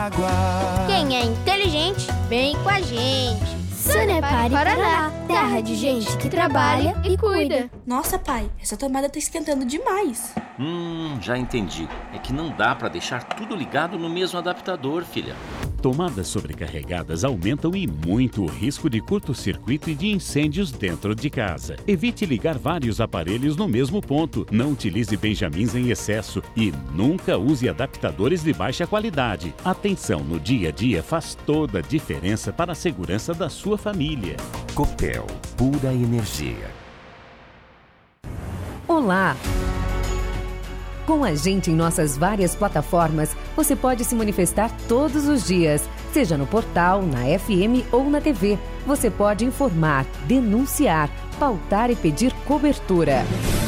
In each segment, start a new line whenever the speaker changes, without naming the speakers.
água.
Quem é inteligente, vem com a gente.
Sanepar Paraná, terra de gente que trabalha e cuida.
Nossa, pai, essa tomada tá esquentando demais.
Já entendi. É que não dá para deixar tudo ligado no mesmo adaptador, filha.
Tomadas sobrecarregadas aumentam e muito o risco de curto-circuito e de incêndios dentro de casa. Evite ligar vários aparelhos no mesmo ponto. Não utilize benjamins em excesso e nunca use adaptadores de baixa qualidade. Atenção no dia a dia faz toda a diferença para a segurança da sua família.
Copel, pura energia.
Olá! Com a gente em nossas várias plataformas, você pode se manifestar todos os dias, seja no portal, na FM ou na TV. Você pode informar, denunciar, pautar e pedir cobertura.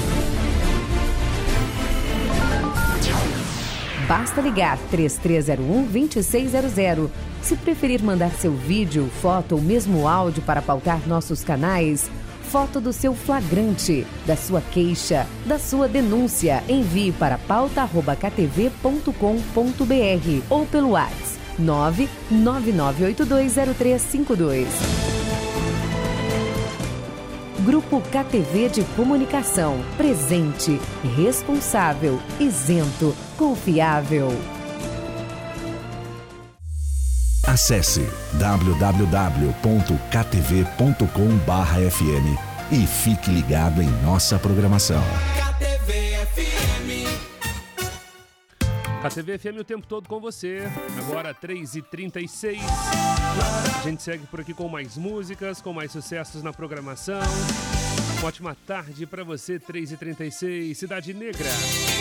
Basta ligar 3301-2600. Se preferir mandar seu vídeo, foto ou mesmo áudio para pautar nossos canais, foto do seu flagrante, da sua queixa, da sua denúncia, envie para pauta@ktv.com.br ou pelo WhatsApp 999820352. Grupo KTV de Comunicação. Presente, responsável, isento, confiável.
Acesse www.ktv.com.br/fm e fique ligado em nossa programação.
KTV FM o tempo todo com você. Agora 3h36. A gente segue por aqui com mais músicas, com mais sucessos na programação. Uma ótima tarde para você, 3h36, Cidade Negra.